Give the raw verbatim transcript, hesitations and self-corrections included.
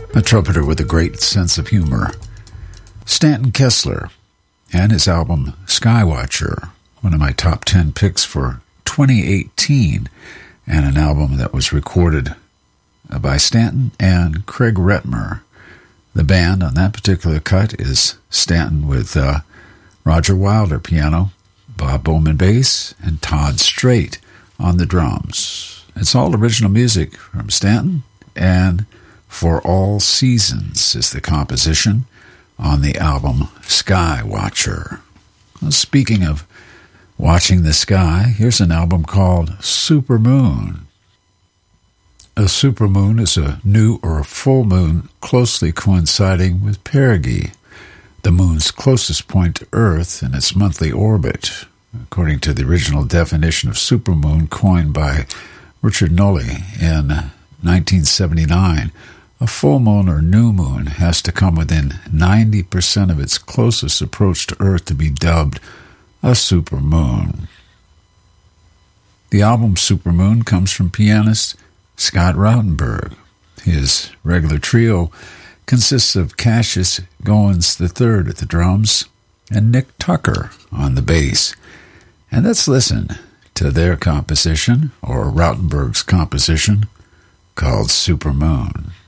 a trumpeter with a great sense of humor. Stanton Kessler and his album Skywatcher, one of my top ten picks for twenty eighteen, and an album that was recorded by Stanton and Craig Retmer. The band on that particular cut is Stanton with uh, Roger Wilder piano, Bob Bowman bass, and Todd Strait on the drums. It's all original music from Stanton, and For All Seasons is the composition on the album Skywatcher. Well, speaking of watching the sky, here's an album called Supermoon. A supermoon is a new or a full moon closely coinciding with perigee, the moon's closest point to Earth in its monthly orbit, according to the original definition of supermoon coined by Richard Nolly in nineteen seventy-nine. A full moon or new moon has to come within ninety percent of its closest approach to Earth to be dubbed a supermoon. The album Supermoon comes from pianist Scott Rautenberg. His regular trio consists of Cassius Goins the third at the drums and Nick Tucker on the bass. And let's listen to their composition, or Rautenberg's composition, called Supermoon.